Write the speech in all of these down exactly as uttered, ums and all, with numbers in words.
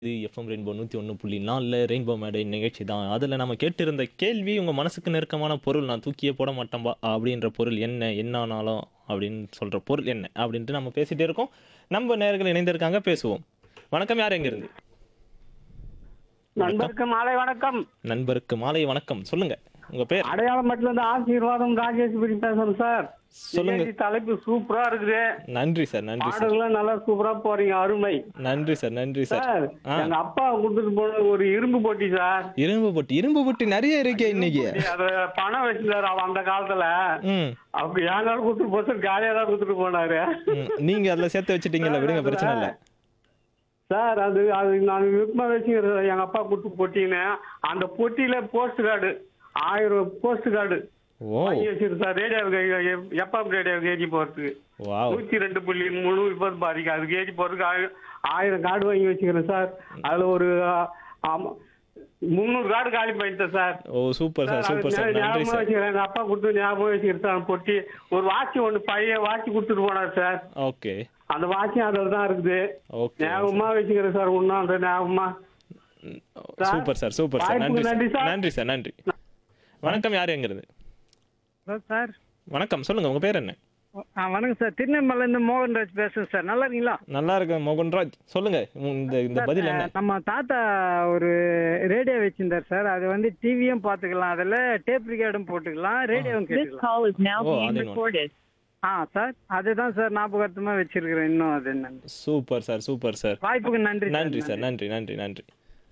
இது FM rainbow நூற்றி ஒன்று புள்ளி நாலில் ரெயின்போ மேடை நிகழ்ச்சி தான். அதில் நம்ம கேட்டிருந்த கேள்வி, உங்கள் மனசுக்கு நெருக்கமான பொருள் நான் தூக்கியே போட மாட்டேன்பா அப்படின்ற பொருள் என்ன, என்ன ஆனாலும் அப்படின்னு சொல்கிற பொருள் என்ன அப்படின்ட்டு நம்ம பேசிகிட்டே இருக்கோம். நம்ம நேயர்கள் இணைந்திருக்காங்க, பேசுவோம். வணக்கம், யார் எங்கிருந்து? வணக்கம். நண்பருக்கு மாலை வணக்கம். நண்பருக்கு மாலை வணக்கம். சொல்லுங்க உங்க பேர். அடையாளம் மட்டும் இருந்து ஆசீர்வாதம் ராஜேஸ்வரி பேசுறேன் சார். சொல்லுங்க. நிகழ்ச்சி தலைப்பு சூப்பரா இருக்குது. நன்றி சார். நன்றி சார். பாடல்கள் நல்லா சூப்பரா போறீங்க, அருமை நன்றி சார். நன்றி சார். சார். ஆ. எங்க அப்பா கொடுத்துட்டு போன ஒரு இரும்பு போட்டி சார். இரும்பு பொட்டி. இரும்பு பொட்டி நிறைய இருக்கே இன்னைக்கு. அத பணம் வச்சிருந்தாரு அவ அந்த காலத்துல. ம் அப்ப ஏங்க கொடுத்துட்டு போச்சு, காலியா தான் கொடுத்துட்டு போனாரு ம். நீங்க அதுல சேர்த்து வச்சிட்டீங்கல்ல, விடுங்க, பிரச்சனை இல்லை. சார். அது அது நான் விருப்பமா வச்சுக்கிறேன். எங்க அப்பா கொடுத்து பொட்டின்னு அந்த பொட்டியில போஸ்ட் கார்டு ஆயிரம் போஸ்ட் கார்டு ஓ வாங்கி வச்சிருக்கு சார். ரேடியோவுக்கு எஃப்எம் ரேடியோவுக்கு ஏறி போறதுக்கு வாவ். நூத்தி ரெண்டு புள்ளி மூணு இப்போது பாருங்க, அதுக்கு ஏறி போறதுக்கு ஆயிரம் ஆயிரம் கார்டு வாங்கி வச்சுக்கிறேன் சார். அதுல ஒரு ஆமா முந்நூறு கார்டு காலி பண்ணிட்டேன் சார். ஓ சூப்பர் சார். Super sir. நன்றி ஞாபகம் சார். வச்சுக்கிறேன். எங்க அப்பா கொடுத்து ஞாபகம் வச்சுக்கிறேன் சார். பொட்டி ஒரு வாட்ச் ஒன்று பையன் வாட்ச் கொடுத்துட்டு போனார் சார். ஓகே அந்த வாட்சும் அதில் தான் இருக்குது. ஓகே. ஞாபகமா வச்சுக்கிறேன் சார். ஒன்றும் அந்த ஞாபகமா. Super sir. Super sir. நன்றி சார். நன்றி சார். நன்றி. வணக்கம், யார் எங்கிறது? சார். வணக்கம், சொல்லுங்க உங்க பேர் என்ன? ஆ வணக்கம் சார். திருநெல்வேலியிலேருந்து மோகன்ராஜ் பேசுறேன் சார். நல்லா இருக்கீங்களா? நல்லா இருக்கேன் மோகன்ராஜ். சொல்லுங்க இந்த இந்த சார், பதில் என்ன? நம்ம தாத்தா ஒரு ரேடியோ வச்சிருந்தார் சார். அது வந்து டிவியும் பார்த்துக்கலாம், அதில் டேப் ரிகார்டும் போட்டுக்கலாம், ரேடியோவும் This கேட்டுக்கலாம். call is now Oh, being I didn't know. recorded. Ah sir, அதுதான் சார் ஞாபகார்த்தமாக வச்சிருக்கிறேன் இன்னும். அது என்னன்னு சூப்பர் சார். Super sir. வாய்ப்புக்கு நன்றி. நன்றி சார். நன்றி நன்றி நன்றி.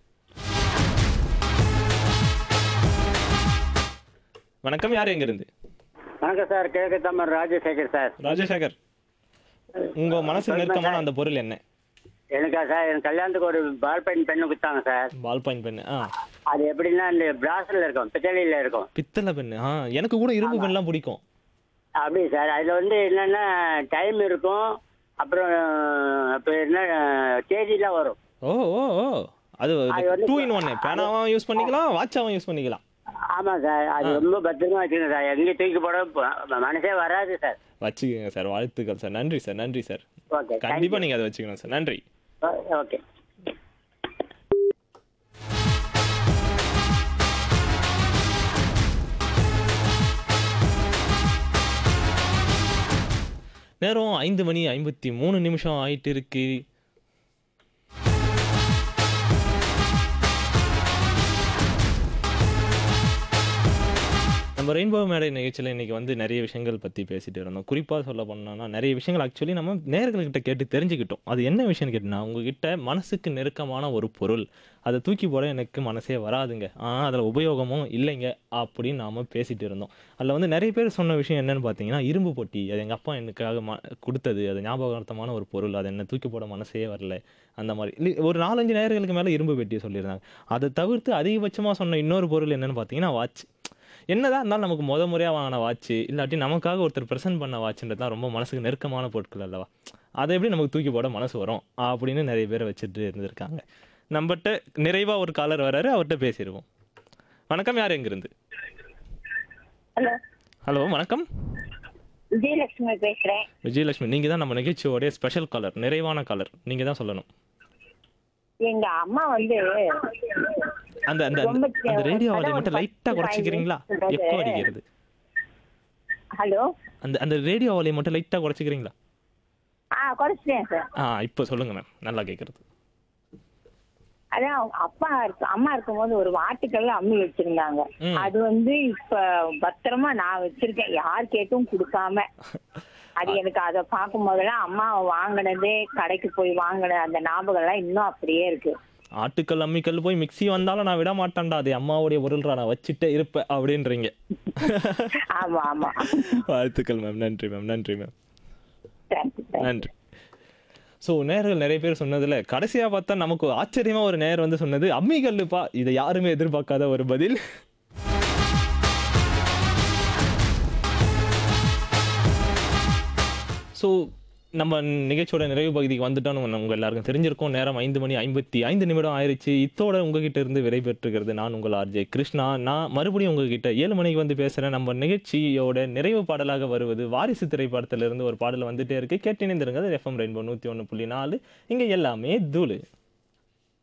வணக்கம், யார் எங்கிருந்து? வணக்கம் சார். கிழக்கு தமிழ் ராஜசேகர் சார். ராஜசேகர், உங்க மனசு நெருக்கமான அந்த பொருள் என்ன? எனக்கா சார், என் கல்யாணத்துக்கு ஒரு பால் பென் பெண்ணு கொடுத்தாங்க சார். பால் பாயிண்ட் பெண்ணு. ஆ அது எப்படின்னா இந்த பிராஸ்ல இருக்கும், பித்தளையில இருக்கும். பித்தளை பெண்ணு. ஆ எனக்கு கூட இரும்பு பெண்ணெலாம் பிடிக்கும். அப்படி சார். அதுல வந்து என்னன்னா டைம் இருக்கும், அப்புறம் அப்ப என்ன தேதியெல்லாம் வரும். ஓ ஓ ஓ அது அது வந்து டூ இன் ஒன்னு. பேனாவும் யூஸ் பண்ணிக்கலாம், வாட்சாவும் யூஸ் பண்ணிக்கலாம். ஆமா சார். அது ரொம்ப பத்திரமா வச்சுக்கோங்க சார். எங்கேயும் தூக்கி போட ப- மனசே வராது சார். வச்சுக்கோங்க சார். வாழ்த்துக்கள் சார். நன்றி சார். நன்றி சார். ஓகே, கண்டிப்பா நீங்க அதை வச்சுக்கணும் சார். நன்றி. ஓகே. நேரம் ஐந்து மணி ஐம்பத்தி மூணு நிமிஷம் ஆயிட்டு இருக்கு. நம்ம ரெயின்போ மேடை நிகழ்ச்சியில் இன்றைக்கி வந்து நிறைய விஷயங்கள் பற்றி பேசிட்டு இருந்தோம். குறிப்பாக சொல்ல போனோம்னா நிறைய விஷயங்கள் ஆக்சுவலி நம்ம நேயர்கள்கிட்ட கேட்டு தெரிஞ்சுக்கிட்டோம். அது என்ன விஷயம்னு கேட்டிங்கன்னா, உங்ககிட்ட மனசுக்கு நெருக்கமான ஒரு பொருள், அதை தூக்கி போட எனக்கு மனசே வராதுங்க, ஆனால் அதில் உபயோகமும் இல்லைங்க அப்படின்னு நாம் பேசிகிட்டு இருந்தோம். அதில் வந்து நிறைய பேர் சொன்ன விஷயம் என்னென்னு பார்த்தீங்கன்னா, இரும்பு பொட்டி. அது எங்கள் அப்பா எனக்காக ம கொடுத்தது, அது ஞாபகார்த்தமான ஒரு பொருள், அது என்ன தூக்கி போட மனசே வரல. அந்த மாதிரி இல்லை, ஒரு நாலஞ்சு நேயர்களுக்கு மேலே இரும்பு பெட்டியை சொல்லியிருந்தாங்க. அதை தவிர்த்து அதிகபட்சமாக சொன்ன இன்னொரு பொருள் என்னென்னு பார்த்தீங்கன்னா வாட்ச். என்னதான் இருந்தாலும் நமக்கு முத முறையாக வாங்கின வாட்ச், இல்லாட்டி நமக்காக ஒருத்தர் ப்ரெசென்ட் பண்ண வாட்சுன்றது தான் ரொம்ப மனசுக்கு நெருக்கமான பொருட்கள் அல்லவா. அதை எப்படி நமக்கு தூக்கி போட மனசு வரும் அப்படின்னு நிறைய பேரை வச்சுட்டு இருந்திருக்காங்க. நம்மகிட்ட நிறைவாக ஒரு காலர் வராரு, அவர்கிட்ட பேசிடுவோம். வணக்கம், யார் எங்கிருந்து? ஹலோ ஹலோ வணக்கம். விஜயலட்சுமி பேசுறேன். விஜயலட்சுமி, நீங்கள் தான் நம்ம நிகழ்ச்சியோடைய ஸ்பெஷல் காலர், நிறைவான காலர். நீங்கள் தான் சொல்லணும். எங்க அம்மா வந்து அந்த அந்த ரொம்ப அந்த ரேடியோ வால்யூம் மட்டும் அதான் லைட்டாக ஒரு குறைச்சிக்கிறீங்களா? சொல்றது. எப்போ அடிக்கிறது? ஹலோ அந்த அந்த ரேடியோ வால்யூம் மட்டும் லைட்டாக குறைச்சிக்கிறீங்களா? ஆ குறைச்சிட்டேன் சார். ஆ இப்போ சொல்லுங்க மேம், நல்லா கேட்குறது. அதான் அவங்க அப்பா இருக்கு அம்மா இருக்கும்போது ஒரு வாட்டுக்கல்ல அம்மி வச்சிருந்தாங்க. ம். அது வந்து இப்ப பத்திரமா நான் வச்சிருக்கேன், யார் கேட்டும் கொடுக்காம. அது எனக்கு அதை பார்க்கும் போதெல்லாம் அம்மா வாங்கினதே, கடைக்கு போய் வாங்கின அந்த ஞாபகம் எல்லாம் இன்னும் அப்படியே இருக்கு. ஆட்டுக்கல் அம்மிக்கல் போய் மிக்ஸி வந்தாலும் நான் விட மாட்டேன்டா, அது அம்மாவுடைய பொருள்ரா, நான் வச்சுட்டே இருப்பேன் அப்படின்றீங்க. ஆமா ஆமா. வாழ்த்துக்கள் மேம். நன்றி மேம். நன்றி மேம். Thank you thank you. நன்றி. ஸோ நேயர்கள் நிறைய பேர் சொன்னதில் கடைசியாக பார்த்தா நமக்கு ஆச்சரியமாக ஒரு நேயர் வந்து சொன்னது அம்மிக்கல்லுப்பா. இதை யாருமே எதிர்பார்க்காத ஒரு பதில். ஸோ நம்ம நிகழ்ச்சியோட நிறைவு பகுதிக்கு வந்துட்டோம்னு நம்ம உங்கள் எல்லாருக்கும் தெரிஞ்சிருக்கோம். நேரம் ஐந்து மணி ஐம்பத்தி ஐந்து நிமிடம் ஆயிடுச்சு. இத்தோட உங்ககிட்ட இருந்து விடைபெற்றுகிறது நான் உங்கள் ஆர்ஜே கிருஷ்ணா. நான் மறுபடியும் உங்ககிட்ட ஏழு மணிக்கு வந்து பேசுகிறேன். நம்ம நிகழ்ச்சியோட நிறைவு பாடலாக வருவது வாரிசு திரைப்படத்திலிருந்து ஒரு பாடல் வந்துட்டே இருக்கு. கேட்டு இணைந்திருங்க. எஃப்எம் ரெயின்போ நூற்றி ஒன்று புள்ளி நாலு. இங்கே எல்லாமே தூளு.